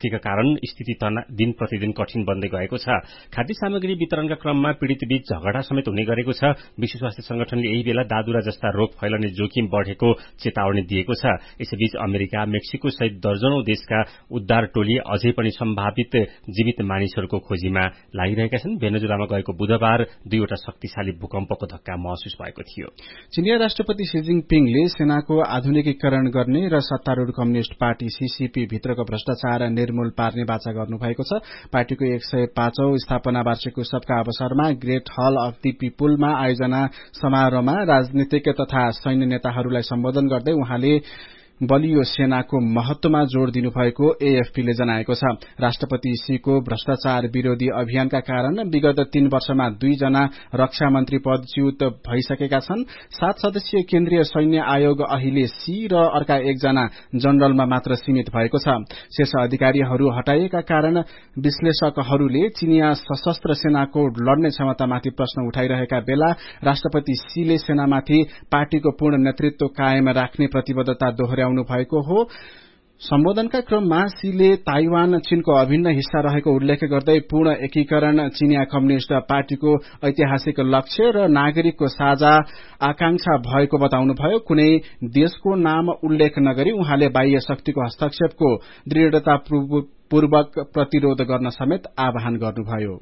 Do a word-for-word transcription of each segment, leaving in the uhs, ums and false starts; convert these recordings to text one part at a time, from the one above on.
अतिवृष्टिका कारण स्थिति दिन प्रतिदिन कठिन बन्दै गएको छ। खाद्य सामग्री वितरणका क्रममा पीड़ितबीच झगडा समेत हुने गरेको छ। विश्व स्वास्थ्य संगठनले यही बेला दादुरा जस्ता रोग फैलने जोखिम बढ़ेको चेतावनी दिएको छ। यसैबीच अमेरिका, मेक्सिको सहित दर्जनौं देशका उद्धार टोली अझै पनि सम्भावित जीवित मानिसहरूको खोजीमा लागिरहेका छन्। भेनेजुलामा गएको बुधबार दुईवटा शक्तिशाली भूकम्पको धक्का महसुस भएको थियो। चिनिया राष्ट्रपति शी जिनपिङले सेनाको आधुनिकीकरण गर्ने र सत्तारूढ़ कम्युनिष्ट पार्टी सीसीपी भित्रको भ्रष्टाचार निर्मूल पार्ने बाचा गर्नुभएको छ। पार्टीको एक सय पाँचौं स्थापना वार्षिक उत्सवका अवसरमा ग्रेट हल अफ दि पीपुलमा आयोजना समारोहमा राजनीतिक तथा सैन्य नेताहरूलाई सम्बोधन गर्दै उहाँले बलियो सेनाको महत्वमा जोड़ दिनुभएको एएफपीले जनाएको छ। राष्ट्रपति शीको भ्रष्टाचार विरोधी अभियानका कारण विगत तीन वर्षमा दुईजना रक्षा मन्त्री पदच्युत भइसकेका छन्। सात सदस्यीय केन्द्रीय सैन्य आयोग अहिले शी र अर्का एकजना जनरलमा मात्र सीमित भएको छ। शेष अधिकारीहरू हटाइएका कारण विश्लेषकहरूले चिनिया सशस्त्र सेनाको लड्ने क्षमतामाथि प्रश्न उठाइरहेका बेला राष्ट्रपति शीले सेनामाथि पार्टीको पूर्ण नेतृत्व कायम राख्ने प्रतिबद्धता दोहोर्याउनु भएको हो। सम्बोधनका क्रममा शीले ताइवान चीनको अभिन्न हिस्सा रहेको उल्लेख गर्दै पूर्ण एकीकरण चिनिया कम्युनिष्ट पार्टीको ऐतिहासिक लक्ष्य र नागरिकको साझा आकांक्षा भएको बताउनुभयो। कुनै देशको नाम उल्लेख नगरी उहाँले बाह्य शक्तिको हस्तक्षेपको दृढ़तापूर्वक प्रतिरोध गर्न समेत आह्वान गर्नुभयो।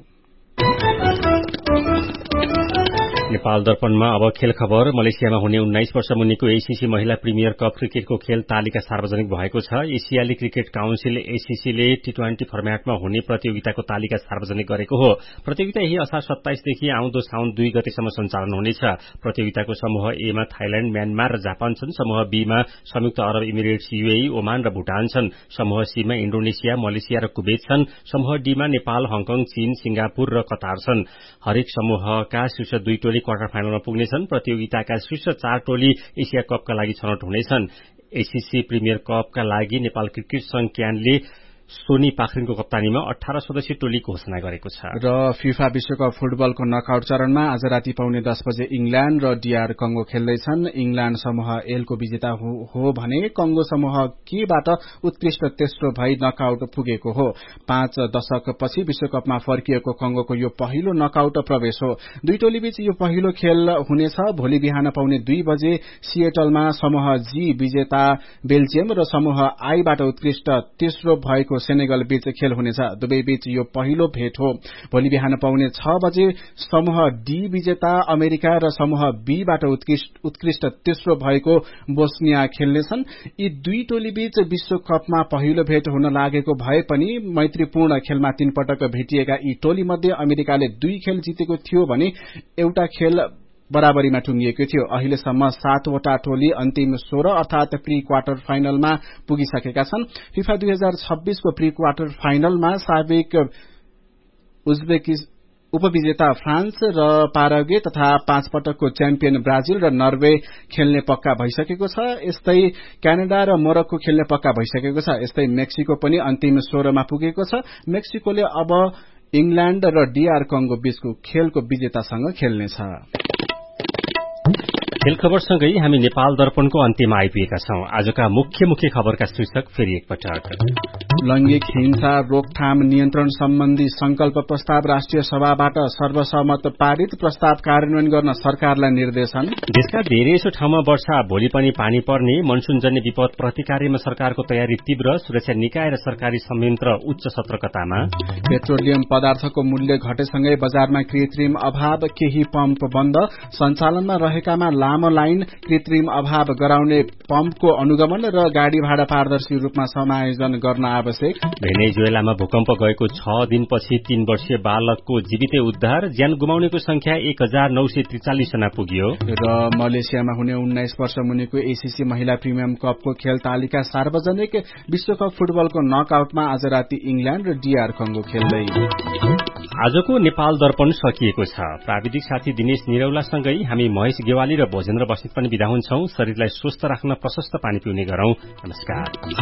नेपाल दर्पणमा अब खेल खबर। मलेसियामा हुने उन्नाइस वर्ष मुनिको एसीसी महिला प्रिमियर कप क्रिकेटको खेल तालिका सार्वजनिक भएको छ। एसियाली क्रिकेट काउन्सिल एसीसीले टी ट्वेन्टी फर्मेटमा हुने प्रतियोगिताको तालिका सार्वजनिक गरेको हो। प्रतियोगिता यही असार सत्ताइसदेखि आउँदो साउन दुई गतेसम्म सञ्चालन हुनेछ। प्रतियोगिताको समूह ए मा थाइल्याण्ड, म्यानमार र जापान छन्। समूह बी मा संयुक्त अरब इमिरेट्स, यूएई, ओमान र भूटान छन्। समूह सी मा इन्डोनेसिया, मलेसिया र कुवेत छन्। समूह डी मा नेपाल, हङकङ, चीन, सिंगापुर र कतार छन्। हरेक समूहका शीर्ष दुई टोली क्वार्टर फाइनलमा पुग्नेछन्। प्रतियोगिताका शीर्ष चार टोली एसिया कपका लागि छनौट हुनेछन्। एसीसी प्रिमियर कपका लागि नेपाल क्रिकेट संघ क्यानले सोनी पाखरिनको कप्तानीमा अठारह सदस्यीय टोली घोषणा गरेको छ। र फिफा विश्वकप फुटबलको नकआउट चरणमा आज राति पाउने दस बजे इंग्ल्याण्ड र डीआर कंगो खेल्दैछन्। इंग्ल्याण्ड समूह एलको विजेता हो भने कंगो समूह केबाट उत्कृष्ट तेस्रो भई नकआउट पुगेको हो। पाँच दशकपछि विश्वकपमा फर्किएको कंगोको यो पहिलो नकआउट प्रवेश हो। दुई टोलीबीच यो पहिलो खेल हुनेछ। भोलि बिहान पाउने दुई बजे सिएटलमा समूह जी विजेता बेल्जियम र समूह आईबाट उत्कृष्ट तेस्रो भएको सेनेगल बीच खेल हुनेछ। दुवै बीच यो पहिलो भेट हो। भोलि बिहान पाउने छ बजे समूह डी विजेता अमेरिका र समूह बीबाट उत्कृष्ट तेस्रो भएको बोस्निया खेल्नेछन्। यी दुई टोली बीच विश्वकपमा पहिलो भेट हुन लागेको भए पनि मैत्रीपूर्ण खेलमा तीन पटक भेटिएका यी टोली मध्ये अमेरिकाले दुई खेल जितेको थियो भने एउटा खेल बराबरीमा टुंगिएको थियो। अहिलेसम्म सातवटा टोली अन्तिम सोह्र अर्थात प्री क्वार्टर फाइनलमा पुगिसकेका छन्। फिफा दुई हजार छब्बीसको प्री क्वार्टर फाइनलमा साबिक उज्बेकिस्तान उपविजेता फ्रान्स र पाराग्वे तथा पाँच पटकको च्याम्पियन ब्राजिल र नर्वे खेल्ने पक्का भइसकेको छ। यस्तै क्यानाडा र मोरक्को खेल्ने पक्का भइसकेको छ। यस्तै मेक्सिको पनि अन्तिम सोह्रमा पुगेको छ। मेक्सिकोले अब इंग्ल्याण्ड र डीआर कंगो बीचको खेलको विजेतासँग खेल्नेछ। खेल खबरसँगै हामी नेपाल दर्पणको अन्त्यमा आइपुगेका छौं। आजका मुख्य मुख्य खबरका शीर्षक फेरि एकपटक। लैंगिक हिंसा रोकथाम नियन्त्रण सम्बन्धी संकल्प प्रस्ताव राष्ट्रिय सभाबाट सर्वसम्मत पारित। प्रस्ताव कार्यान्वयन गर्न सरकारलाई निर्देशन। देशका धेरैसो ठाउँमा वर्षा भोलि पनि पानी पर्ने। मनसूनजन्य विपद प्रतिकार्यमा सरकारको तयारी तीव्र। सुरक्षा निकाय र सरकारी संयन्त्र उच्च सतर्कतामा। पेट्रोलियम पदार्थको मूल्य घटेसँगै बजारमा कृत्रिम अभाव। केही पम्प बन्द। सञ्चालनमा रहेकामा लामो लाइन। कृत्रिम अभाव गराउने पम्पको अनुगमन र गाड़ी भाडा पारदर्शी रूपमा समायोजन गर्न आवश्यक। भेनेजुएलामा भूकम्प गएको छ दिनपछि तीन वर्षीय बालकको जीवितै उद्धार। ज्यान गुमाउनेको संख्या एक हजार नौ सय त्रिचालिस जना पुग्यो। र मलेसियामा हुने उन्नाइस वर्ष मुनिको एसीसी महिला प्रिमियम कपको खेल तालिका सार्वजनिक। विश्वकप फुटबलको नकआउटमा आज राति इंग्ल्याण्ड र डीआर कंगो खेल्दै। आजको नेपाल दर्पण सकिएको छ। प्राविधिक साथी दिनेश निरौलासँगै हामी महेश गेवाली र भोजेन्द्र बस्नेत पनि बिदा हुन्छौं। शरीरलाई स्वस्थ राख्न प्रशस्त पानी पिउने गरौं। नमस्कार।